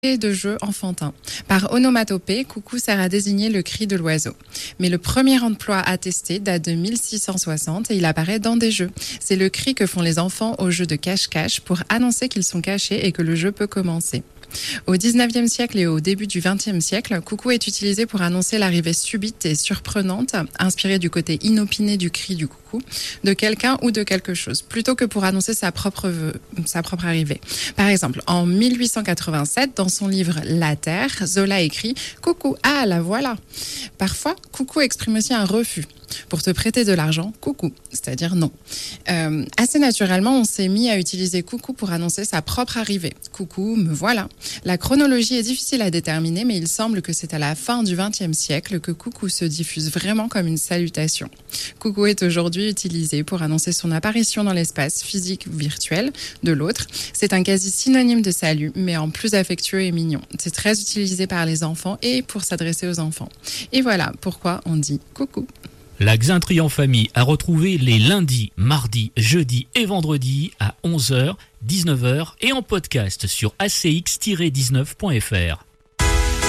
Et de jeux enfantins. Par onomatopée, coucou sert à désigner le cri de l'oiseau. Mais le premier emploi attesté date de 1660 et il apparaît dans des jeux. C'est le cri que font les enfants au jeu de cache-cache pour annoncer qu'ils sont cachés et que le jeu peut commencer. Au 19e siècle et au début du 20e siècle, coucou est utilisé pour annoncer l'arrivée subite et surprenante, inspirée du côté inopiné du cri du coucou, de quelqu'un ou de quelque chose, plutôt que pour annoncer sa propre arrivée. Par exemple, en 1887, dans son livre La Terre, Zola écrit « Coucou, ah la voilà ». Parfois, coucou exprime aussi un refus. Pour te prêter de l'argent, coucou, c'est-à-dire non. Assez naturellement, on s'est mis à utiliser coucou pour annoncer sa propre arrivée. Coucou, me voilà. La chronologie est difficile à déterminer, mais il semble que c'est à la fin du XXe siècle que coucou se diffuse vraiment comme une salutation. Coucou est aujourd'hui utilisé pour annoncer son apparition dans l'espace physique ou virtuel de l'autre. C'est un quasi synonyme de salut, mais en plus affectueux et mignon. C'est très utilisé par les enfants et pour s'adresser aux enfants. Et voilà pourquoi on dit coucou. La Xintrie en famille a retrouvé les lundis, mardis, jeudis et vendredis à 11h, 19h et en podcast sur acx-19.fr.